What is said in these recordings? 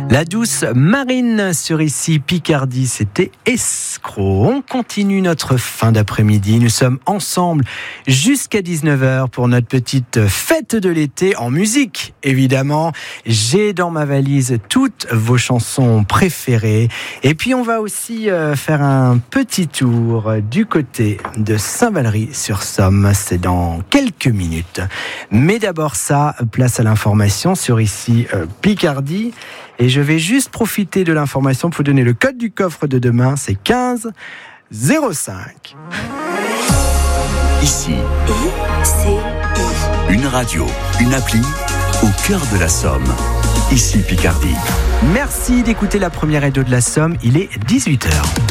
La douce Marine sur ici Picardie, c'était Escroc. On continue notre fin d'après-midi. Nous sommes ensemble jusqu'à 19h pour notre petite fête de l'été en musique. Évidemment, j'ai dans ma valise toutes vos chansons préférées. Et puis on va aussi faire un petit tour du côté de Saint-Valery-sur-Somme. C'est dans quelques minutes. Mais d'abord ça, place à l'information sur ici Picardie. Et je vais juste profiter de l'information pour vous donner le code du coffre de demain, c'est 15 05. Ici, une radio, une appli au cœur de la Somme. Ici Picardie. Merci d'écouter la première radio de la Somme, il est 18h.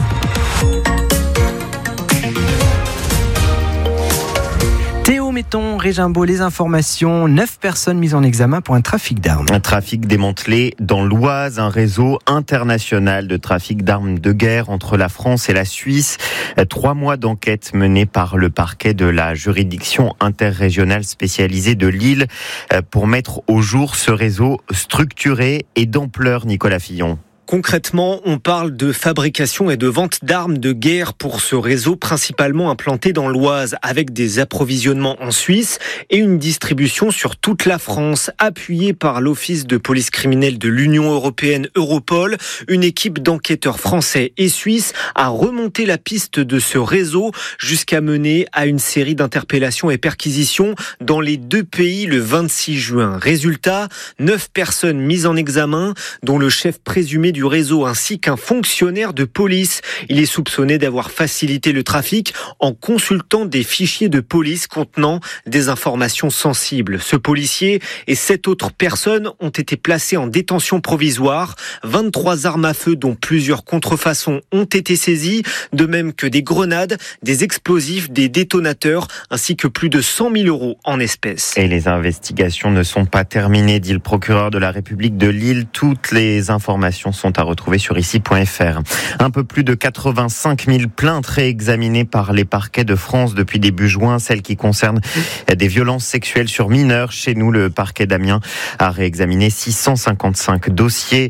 Mettons, Régimbaud, les informations. 9 personnes mises en examen pour un trafic d'armes. Un trafic démantelé dans l'Oise, un réseau international de trafic d'armes de guerre entre la France et la Suisse. 3 mois d'enquête menée par le parquet de la juridiction interrégionale spécialisée de Lille pour mettre au jour ce réseau structuré et d'ampleur, Nicolas Fillon. Concrètement, on parle de fabrication et de vente d'armes de guerre pour ce réseau principalement implanté dans l'Oise, avec des approvisionnements en Suisse et une distribution sur toute la France, appuyée par l'Office de police criminelle de l'Union européenne Europol. Une équipe d'enquêteurs français et suisses a remonté la piste de ce réseau jusqu'à mener à une série d'interpellations et perquisitions dans les 2 pays le 26 juin. Résultat, 9 personnes mises en examen, dont le chef présumé du réseau ainsi qu'un fonctionnaire de police. Il est soupçonné d'avoir facilité le trafic en consultant des fichiers de police contenant des informations sensibles. Ce policier et 7 autres personnes ont été placés en détention provisoire. 23 armes à feu dont plusieurs contrefaçons ont été saisies, de même que des grenades, des explosifs, des détonateurs ainsi que plus de 100 000 € en espèces. Et les investigations ne sont pas terminées, dit le procureur de la République de Lille. Toutes les informations sont à retrouver sur ici.fr. Un peu plus de 85 000 plaintes réexaminées par les parquets de France depuis début juin, celles qui concernent des violences sexuelles sur mineurs. Chez nous, le parquet d'Amiens a réexaminé 655 dossiers.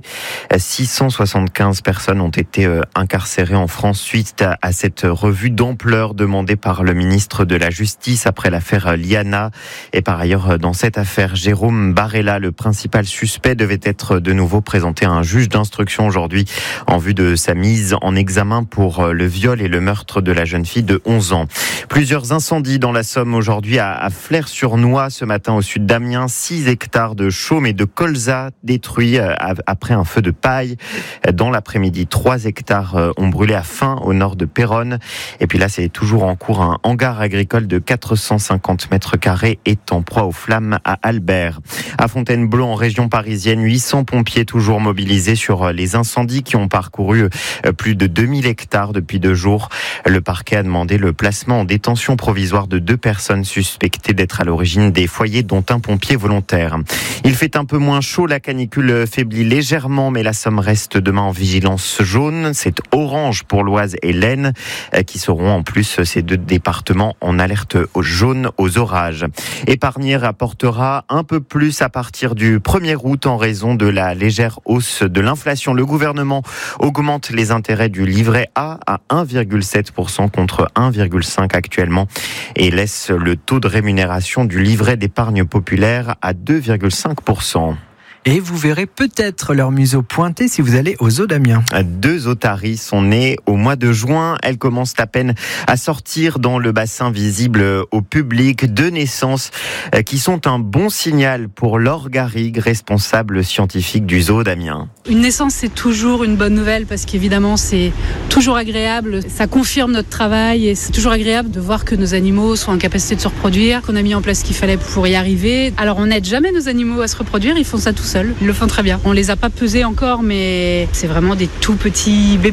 675 personnes ont été incarcérées en France suite à cette revue d'ampleur demandée par le ministre de la Justice après l'affaire Liana. Et par ailleurs, dans cette affaire, Jérôme Barella, le principal suspect, devait être de nouveau présenté à un juge d'instruction aujourd'hui en vue de sa mise en examen pour le viol et le meurtre de la jeune fille de 11 ans. Plusieurs incendies dans la Somme aujourd'hui à Flers-sur-Noix ce matin au sud d'Amiens. 6 hectares de chaume et de colza détruits après un feu de paille. Dans l'après-midi, 3 hectares ont brûlé à Fain au nord de Péronne. Et puis là, c'est toujours en cours. Un hangar agricole de 450 mètres carrés est en proie aux flammes à Albert. À Fontainebleau, en région parisienne, 800 pompiers toujours mobilisés sur les incendies qui ont parcouru plus de 2000 hectares depuis 2 jours. Le parquet a demandé le placement en détention provisoire de 2 personnes suspectées d'être à l'origine des foyers, dont un pompier volontaire. Il fait un peu moins chaud, la canicule faiblit légèrement, mais la Somme reste demain en vigilance jaune. C'est orange pour l'Oise et l'Aisne, qui seront en plus ces 2 départements en alerte jaune aux orages. Épargner rapportera un peu plus à partir du 1er août en raison de la légère hausse de l'inflation. Le gouvernement augmente les intérêts du livret A à 1,7% contre 1,5% actuellement et laisse le taux de rémunération du livret d'épargne populaire à 2,5%. Et vous verrez peut-être leur museau pointé si vous allez aux Eaux d'Amiens. 2 otaries sont nées au mois de juin. Elles commencent à peine à sortir dans le bassin visible au public. 2 naissances qui sont un bon signal pour Laure Garrigue, responsable scientifique du zoo d'Amiens. Une naissance, c'est toujours une bonne nouvelle parce qu'évidemment, c'est toujours agréable. Ça confirme notre travail et c'est toujours agréable de voir que nos animaux sont en capacité de se reproduire, qu'on a mis en place ce qu'il fallait pour y arriver. Alors, on n'aide jamais nos animaux à se reproduire, ils font ça tout seuls. Ils le font très bien. On les a pas pesés encore, mais c'est vraiment des tout petits bébés.